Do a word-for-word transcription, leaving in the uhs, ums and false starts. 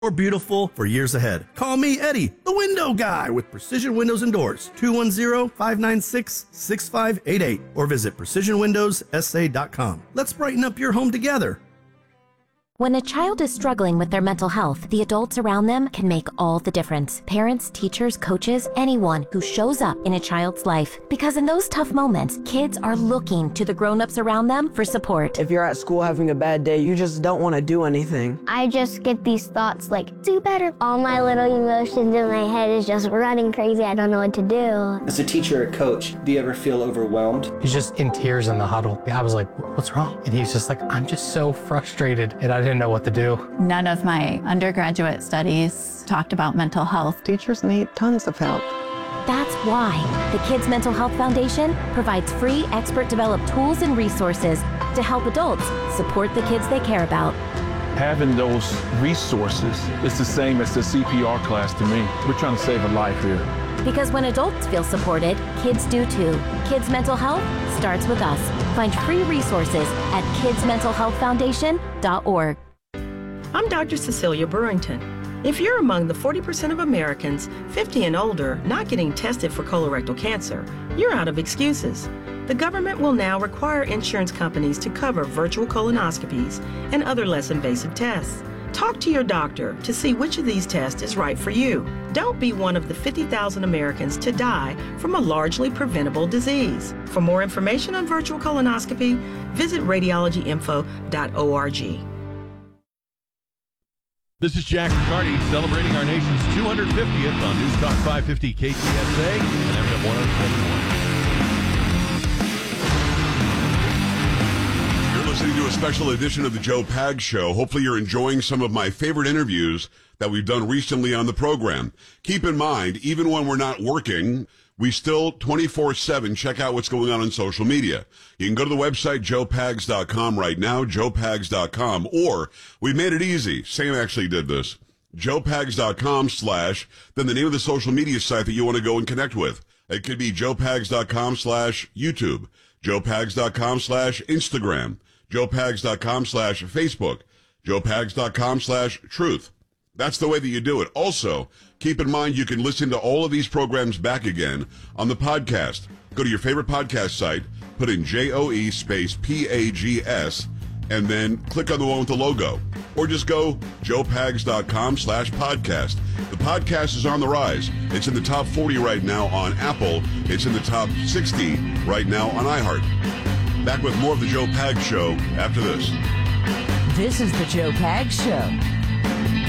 or beautiful for years ahead. Call me, Eddie, the window guy with Precision Windows and Doors, two one zero, five nine six, six five eight eight, or visit precision windows s a dot com. Let's brighten up your home together. When a child is struggling with their mental health, the adults around them can make all the difference. Parents, teachers, coaches, anyone who shows up in a child's life. Because in those tough moments, kids are looking to the grown-ups around them for support. If you're at school having a bad day, you just don't want to do anything. I just get these thoughts like, do better. All my little emotions in my head is just running crazy. I don't know what to do. As a teacher or coach, do you ever feel overwhelmed? He's just in tears in the huddle. I was like, what's wrong? And he's just like, I'm just so frustrated. And I didn't know what to do. None of my undergraduate studies talked about mental health. Teachers need tons of help. That's why the Kids Mental Health Foundation provides free expert-developed tools and resources to help adults support the kids they care about. Having those resources is the same as the C P R class to me. We're trying to save a life here. Because when adults feel supported, kids do too. Kids Mental Health starts with us. Find free resources at kids mental health foundation dot org. I'm Doctor Cecilia Burrington. If you're among the forty percent of Americans fifty and older not getting tested for colorectal cancer, you're out of excuses. The government will now require insurance companies to cover virtual colonoscopies and other less invasive tests. Talk to your doctor to see which of these tests is right for you. Don't be one of the fifty thousand Americans to die from a largely preventable disease. For more information on virtual colonoscopy, visit radiology info dot org. This is Jack Riccardi celebrating our nation's two hundred fiftieth on News Talk five fifty K T S A and F M one oh seven point one. Listening to a special edition of the Joe Pags Show. Hopefully you're enjoying some of my favorite interviews that we've done recently on the program. Keep in mind, even when we're not working, we still twenty-four seven check out what's going on on social media. You can go to the website joe pags dot com right now, joe pags dot com, or we made it easy. Sam actually did this. joe pags dot com slash, then the name of the social media site that you want to go and connect with. It could be joe pags dot com slash YouTube, joe pags dot com slash Instagram, joe pags dot com slash Facebook, joe pags dot com slash truth. That's the way that you do it. Also, keep in mind you can listen to all of these programs back again on the podcast. Go to your favorite podcast site, put in J O E space P A G S, and then click on the one with the logo. Or just go joe pags dot com slash podcast. The podcast is on the rise. It's in the top forty right now on Apple. It's in the top sixty right now on iHeart. Back with more of the Joe Pags Show after this. This is the Joe Pags Show.